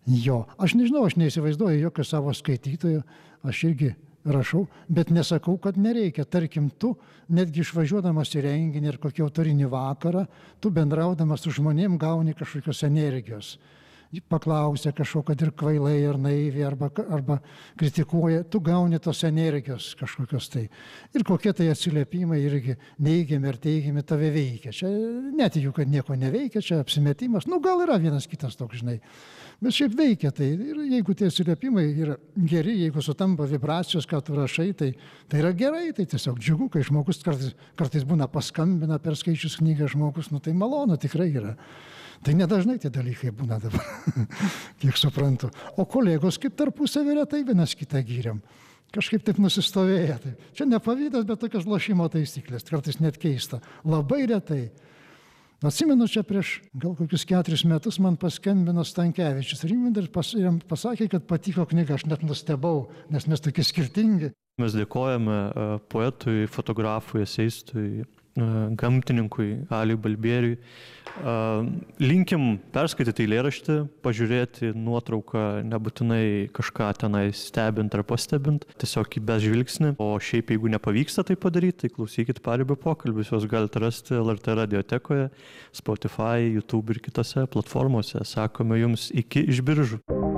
Jo, aš nežinau, aš neįsivaizduoju jokio savo skaitytojo, aš irgi rašau, bet nesakau, kad nereikia. Tarkim, tu netgi išvažiuodamas į renginį ir kokį autorinį vakarą, tu bendraudamas su žmonėm gauni kažkokios energijos. Paklausia kažko, kad ir kvailai, ar naiviai, arba kritikuoja, tu gauni tos energijos kažkokios tai. Ir kokie tai atsiliepimai irgi neigiami ar teigiami tave veikia. Čia netikiu, kad nieko neveikia, čia apsimetimas. Nu, gal yra vienas kitas toks, žinai. Bet šiaip veikia tai. Ir jeigu tie atsiliepimai yra geri, jeigu sutampa vibracijos, ką tu rašai, tai yra gerai, tai tiesiog džiugu, kai žmogus kartais būna paskambina per skaičius knygą žmogus, nu tai malonu tikrai yra. Tai nedažnai tie dalykai būna dabar, kiek suprantu. O kolegos kaip tarpusavį retai vienas kitą gyriam. Kažkaip taip nusistovėję. Tai čia ne pavydas, bet tokios lošimo taisyklės, kartais net keista. Labai retai. Atsimenu, čia prieš gal kokius 4 metus man paskambino Stankevičius ir jam pasakė, kad patiko knyga. Aš net nustebau, nes mes tokie skirtingi. Mes dėkojame poetui, fotografui, eseistui, gamtininkui Aliui Balbieriui. Linkim perskaityti eilėraštį, pažiūrėti nuotrauką, nebūtinai kažką tenai stebint ar pastebint, tiesiog į bežvilgsnį. O šiaip, jeigu nepavyksta tai padaryti, tai klausykit Paribio pokalbius, juos galite rasti LRT radiotekoje, Spotify, YouTube ir kitose platformose. Sakome jums iki iš Biržų.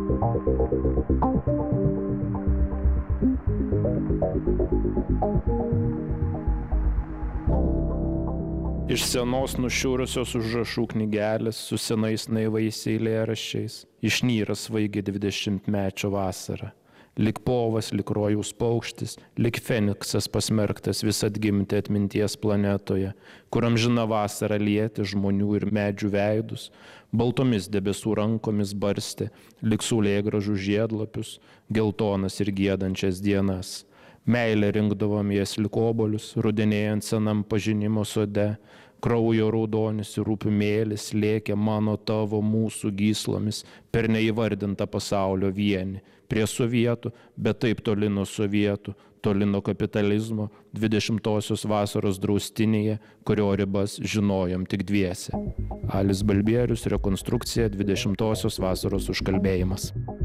Iš senos nušiūrusios užrašų knygelės su senais naivais eilėraščiais išnyra svaigi 20-mečio vasara. Lik povas, lik rojaus paukštis, lik feniksas pasmerktas vis atgimti atminties planetoje, kur amžina vasara lieti žmonių ir medžių veidus, baltomis debesų rankomis barsti, lik saulėgrąžų žiedlapius, geltonas ir giedančias dienas. Meilė rinkdavom jas lik obuolius, rudenėjant senam pažinimo sode, kraujo raudonis ir rūpimėlis lėkė mano tavo mūsų gyslomis per neįvardintą pasaulio vienį, prie sovietų, bet taip toli nuo sovietų, toli nuo kapitalizmo, 20-osios vasaros draustinėje, kurio ribas žinojom tik dviese. Alis Balbierius, rekonstrukcija, 20-osios vasaros užkalbėjimas.